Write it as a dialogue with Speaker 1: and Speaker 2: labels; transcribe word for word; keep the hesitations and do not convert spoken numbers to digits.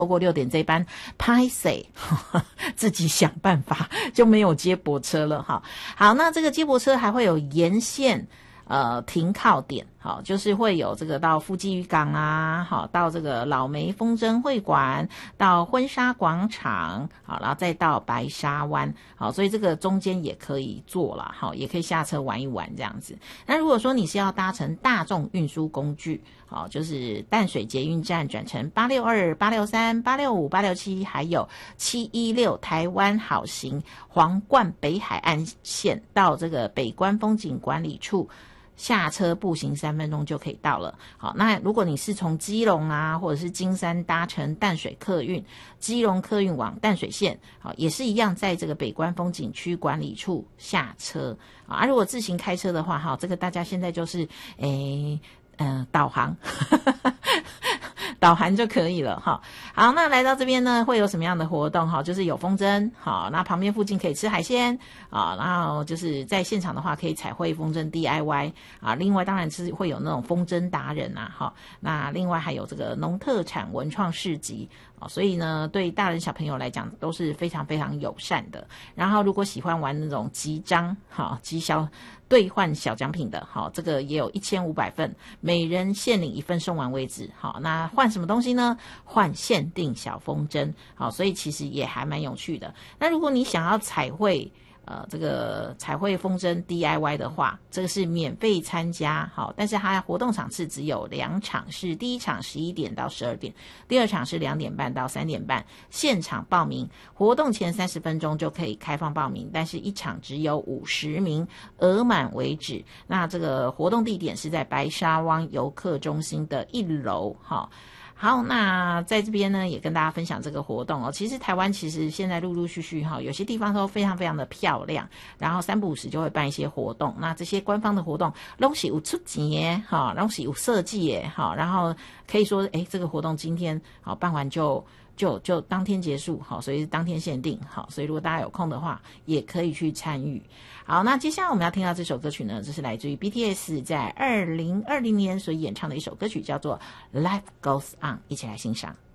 Speaker 1: 错过六点这班，拍谁自己想办法，就没有接驳车了哈。好，那这个接驳车还会有沿线呃停靠点，好，就是会有这个到富基渔港啊，好，到这个老梅风筝会馆，到婚纱广场，好，然后再到白沙湾，好，所以这个中间也可以坐啦，好，也可以下车玩一玩这样子。那如果说你是要搭乘大众运输工具，好，就是淡水捷运站转乘八六二、八六三、八六五、八六七，还有七一六台湾好行皇冠北海岸线到这个北关风景管理处。下车步行三分钟就可以到了。好，那如果你是从基隆啊，或者是金山搭乘淡水客运，基隆客运往淡水线，好，也是一样，在这个北关风景区管理处下车。啊，如果自行开车的话，哈，这个大家现在就是，诶，嗯、呃，导航。导航就可以了哈。好，那来到这边呢，会有什么样的活动哈？就是有风筝，好，那旁边附近可以吃海鲜啊，然后就是在现场的话可以彩绘风筝 D I Y 啊。另外当然是会有那种风筝达人啊，哈。那另外还有这个农特产文创市集啊，所以呢，对大人小朋友来讲都是非常非常友善的。然后如果喜欢玩那种集章，好，集销兑换小奖品的，好，这个也有一千五百份，每人限领一份，送完为止。好，那换什么东西呢？换限定小风筝。好，所以其实也还蛮有趣的。那如果你想要彩绘，呃，这个彩绘风筝 D I Y 的话，这个是免费参加，好，但是它活动场次只有两场，是第一场十一点到十二点，第二场是两点半到三点半，现场报名，活动前三十分钟就可以开放报名，但是一场只有五十名，额满为止。那这个活动地点是在白沙湾游客中心的一楼，哈。好，那在这边呢，也跟大家分享这个活动哦。其实台湾其实现在陆陆续续哈，有些地方都非常非常的漂亮，然后三不五时就会办一些活动。那这些官方的活动，都是有出钱耶，哈，都是有设计耶，哈，然后可以说，哎，这个活动今天好办完就就就当天结束，好，所以是当天限定，好，所以如果大家有空的话，也可以去参与。好，那接下来我们要听到这首歌曲呢，这是来自于 B T S 在二零二零年所演唱的一首歌曲，叫做《Life Goes On》，一起来欣赏。